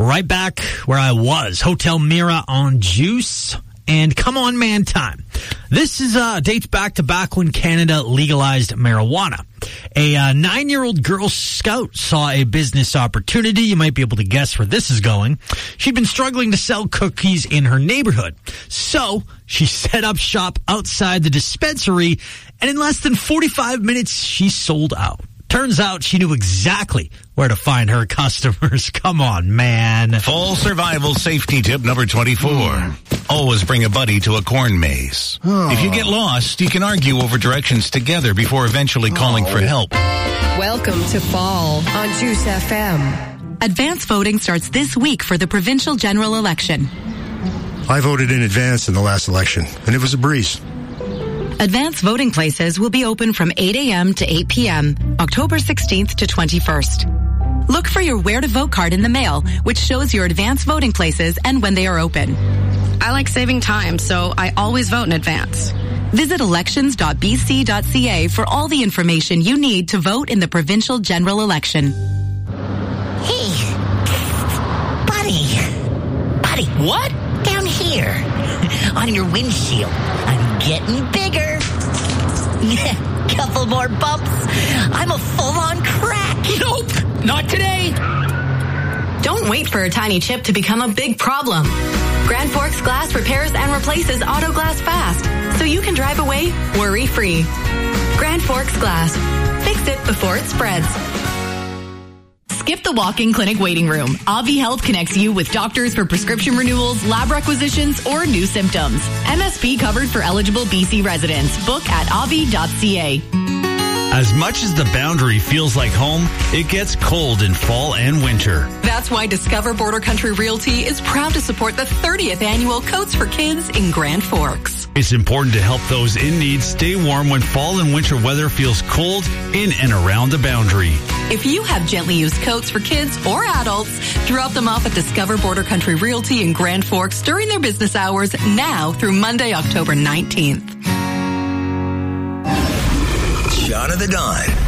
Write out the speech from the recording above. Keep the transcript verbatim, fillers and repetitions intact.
right back where I was. Hotel Mira on Juice and Come On Man time. This is uh, dates back to back when Canada legalized marijuana. A uh, nine-year-old Girl Scout saw a business opportunity. You might be able to guess where this is going. She'd been struggling to sell cookies in her neighborhood. So she set up shop outside the dispensary, and in less than forty-five minutes, she sold out. Turns out she knew exactly where to find her customers. Come on, man. Fall survival safety tip number twenty-four. Mm. Always bring a buddy to a corn maze. Oh. If you get lost, you can argue over directions together before eventually calling oh. for help. Welcome to Fall on Juice F M. Advance voting starts this week for the provincial general election. I voted in advance in the last election, and it was a breeze. Advance voting places will be open from eight a.m. to eight p.m., October sixteenth to twenty-first. Look for your Where to Vote card in the mail, which shows your advance voting places and when they are open. I like saving time, so I always vote in advance. Visit elections dot b c dot c a for all the information you need to vote in the provincial general election. Hey, buddy. Buddy. What? Down here. On your windshield. I'm getting bigger. Couple more bumps. I'm a full-on crack. Nope, not today. Don't wait for a tiny chip to become a big problem. Grand Forks Glass repairs and replaces auto glass fast, so you can drive away worry-free. Grand Forks Glass. Fix it before it spreads. Skip the walk-in clinic waiting room. Avi Health connects you with doctors for prescription renewals, lab requisitions, or new symptoms. M S P covered for eligible B C residents. Book at avi dot c a. As much as the Boundary feels like home, it gets cold in fall and winter. That's why Discover Border Country Realty is proud to support the thirtieth annual Coats for Kids in Grand Forks. It's important to help those in need stay warm when fall and winter weather feels cold in and around the Boundary. If you have gently used coats for kids or adults, drop them off at Discover Border Country Realty in Grand Forks during their business hours now through Monday, October nineteenth. Shot of the Dawn.